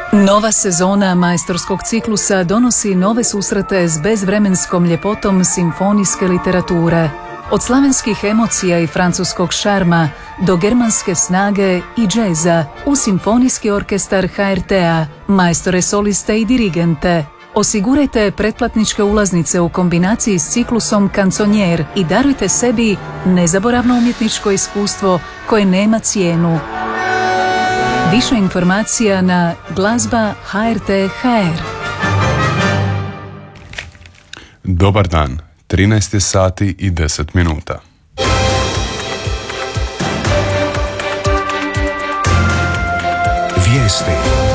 Nova sezona majstorskog ciklusa donosi nove susrete s bezvremenskom ljepotom simfonijske literature. Od slavenskih emocija i francuskog šarma do germanske snage i džeza u simfonijski orkestar HRT-a, majstore soliste i dirigente. Osigurajte pretplatničke ulaznice u kombinaciji s ciklusom Kanconier i darujte sebi nezaboravno umjetničko iskustvo koje nema cijenu. Više informacija na glazba HRT.hr. Dobar dan, 13 je sati i 10 minuta. Vijesti.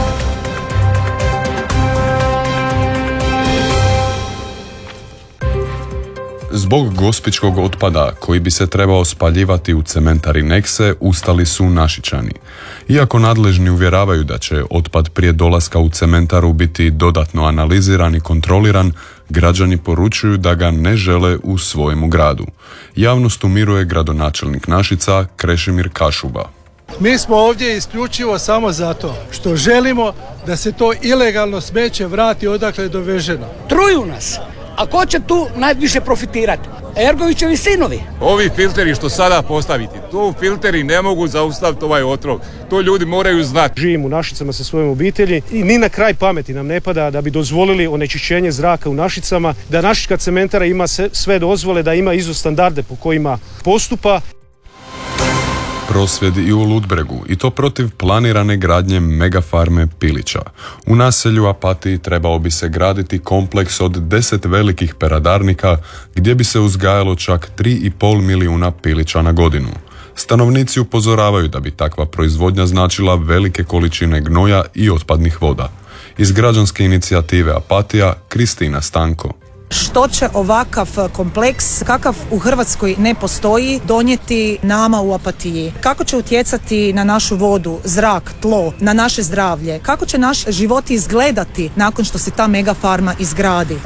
Zbog gospićkog otpada koji bi se trebao spaljivati u cementari Nexe, ustali su Našičani. Iako nadležni uvjeravaju da će otpad prije dolaska u cementaru biti dodatno analiziran i kontroliran, građani poručuju da ga ne žele u svojemu gradu. Javnost umiruje gradonačelnik Našica Krešimir Kašuba. Mi smo ovdje isključivo samo zato što želimo da se to ilegalno smeće vrati odakle je doveženo. Truju nas. A ko će tu najviše profitirati? Ergovićevi sinovi. Ovi filteri što sada postaviti, tu filteri ne mogu zaustaviti ovaj otrov. To ljudi moraju znati. Živim u Našicama sa svojom obitelji i ni na kraj pameti nam ne pada da bi dozvolili onečišćenje zraka u Našicama, da Našička cementara ima sve dozvole, da ima ISO standarde po kojima postupa. Prosvjed i u Ludbregu, i to protiv planirane gradnje megafarme pilića. U naselju Apatiji trebao bi se graditi kompleks od 10 velikih peradarnika gdje bi se uzgajalo čak 3,5 milijuna pilića na godinu. Stanovnici upozoravaju da bi takva proizvodnja značila velike količine gnoja i otpadnih voda. Iz građanske inicijative Apatija, Kristina Stanko. Što će ovakav kompleks, kakav u Hrvatskoj ne postoji, donijeti nama u Apatiji? Kako će utjecati na našu vodu, zrak, tlo, na naše zdravlje? Kako će naš život izgledati nakon što se ta megafarma izgradi?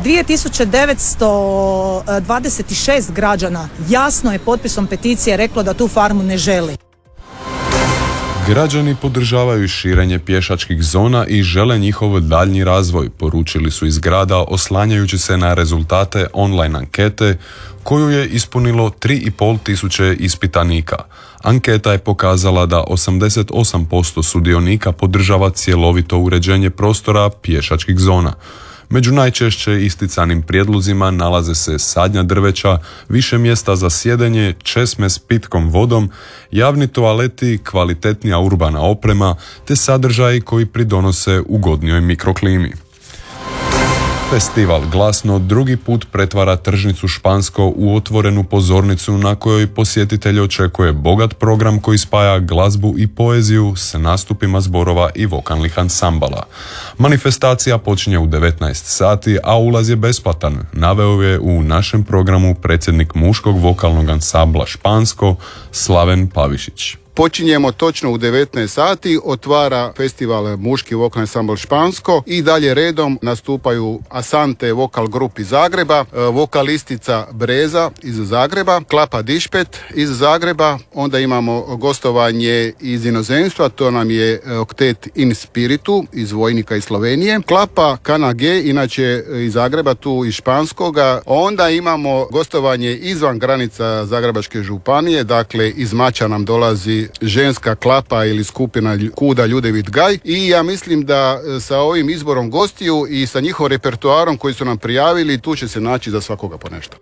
2926 građana jasno je potpisom peticije reklo da tu farmu ne želi. Građani podržavaju širenje pješačkih zona i žele njihov daljnji razvoj, poručili su iz grada oslanjajući se na rezultate online ankete koju je ispunilo 3.500 ispitanika. Anketa je pokazala da 88% sudionika podržava cjelovito uređenje prostora pješačkih zona. Među najčešće isticanim prijedlozima nalaze se sadnja drveća, više mjesta za sjedenje, česme s pitkom vodom, javni toaleti, kvalitetnija urbana oprema te sadržaji koji pridonose ugodnijoj mikroklimi. Festival Glasno drugi put pretvara tržnicu Špansko u otvorenu pozornicu na kojoj posjetitelj očekuje bogat program koji spaja glazbu i poeziju s nastupima zborova i vokalnih ansambala. Manifestacija počinje u 19 sati, a ulaz je besplatan, naveo je u našem programu predsjednik muškog vokalnog ansambla Špansko, Slaven Pavišić. Počinjemo točno u 19 sati, otvara festival muški vokalni ansambl Špansko i dalje redom nastupaju Asante vokal grup iz Zagreba, vokalistica Breza iz Zagreba, Klapa Dišpet iz Zagreba, onda imamo gostovanje iz inozemstva, to nam je oktet In Spiritu iz Vojnika iz Slovenije, Klapa Kanage, inače iz Zagreba, tu iz Španskoga, onda imamo gostovanje izvan granica Zagrebačke županije, dakle iz Mača nam dolazi ženska klapa ili skupina Kuda Ljudevit Gaj i ja mislim da sa ovim izborom gostiju i sa njihovim repertoarom koji su nam prijavili tu će se naći za svakoga po nešto.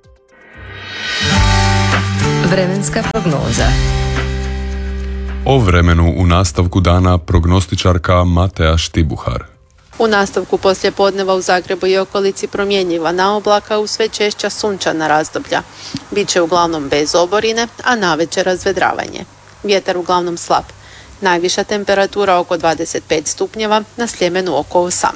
Vremenska prognoza. O vremenu u nastavku dana prognostičarka Mateja Štibuhar. U nastavku poslijepodneva u Zagrebu i okolici promjenjiva na oblaka u sve češća sunčana razdoblja. Biće uglavnom bez oborine, a navečer razvedravanje. Vjetar uglavnom slab. Najviša temperatura oko 25 stupnjeva, na Sljemenu oko 18.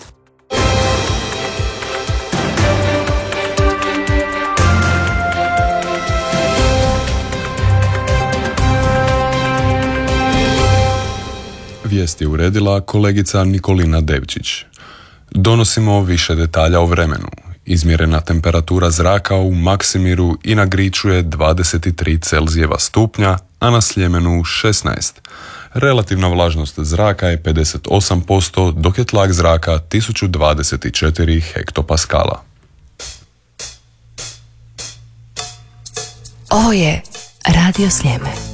Vijest je uredila kolegica Nikolina Devčić. Donosimo više detalja o vremenu. Izmjerena temperatura zraka u Maksimiru i na Griču je 23 Celzijeva stupnja, a na Sljemenu 16. Relativna vlažnost zraka je 58%, dok je tlak zraka 1024 hektopaskala. Ovo je Radio Sljeme.